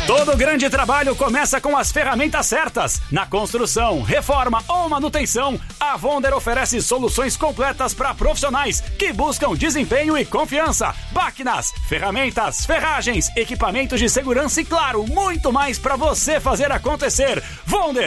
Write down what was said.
Todo grande trabalho começa com as ferramentas certas. Na construção, reforma ou manutenção, a Wonder oferece soluções completas para profissionais que buscam desempenho e confiança. Máquinas, ferramentas, ferragens, equipamentos de segurança e, claro, muito mais para você fazer acontecer. Wonder,